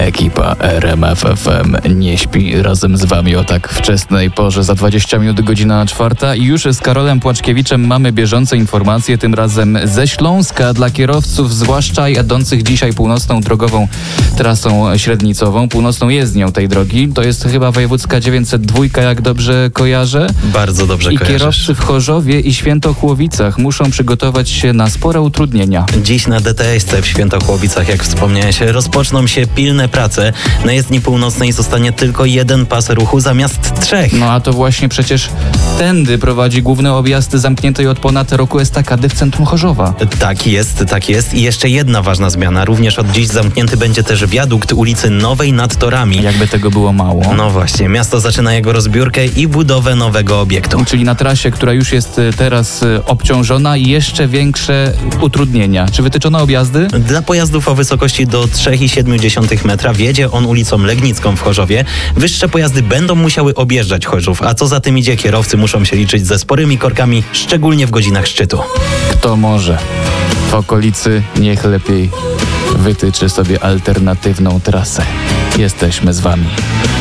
Ekipa RMF FM nie śpi razem z wami o tak wczesnej porze. Za 20 minut godzina 4 i już z Karolem Płaczkiewiczem mamy bieżące informacje, tym razem ze Śląska dla kierowców, zwłaszcza jadących dzisiaj północną drogową trasą średnicową. Północną jezdnią tej drogi. To jest chyba wojewódzka 902, jak dobrze kojarzę. Bardzo dobrze I kojarzysz. kierowcy w Chorzowie i Świętochłowicach muszą przygotować się na spore utrudnienia. Dziś na DTS-ce w Świętochłowicach, jak wspomniałeś, rozpoczną się pilne prace. Na jezdni północnej zostanie tylko jeden pas ruchu zamiast 3. No a to właśnie przecież tędy prowadzi główny objazd zamkniętej od ponad roku estakady w centrum Chorzowa. Tak jest. I jeszcze jedna ważna zmiana. Również od dziś zamknięty będzie też wiadukt ulicy Nowej nad Torami. Jakby tego było mało. No właśnie, miasto zaczyna jego rozbiórkę i budowę nowego obiektu. Czyli na trasie, która już jest teraz obciążona, jeszcze większe utrudnienia. Czy wytyczono objazdy? Dla pojazdów o wysokości do 3,7 metra wjedzie on ulicą Legnicką w Chorzowie. Wyższe pojazdy będą musiały objeżdżać Chorzów, a co za tym idzie, kierowcy muszą się liczyć ze sporymi korkami, szczególnie w godzinach szczytu. Kto może w okolicy, niech lepiej wytyczy sobie alternatywną trasę. Jesteśmy z wami.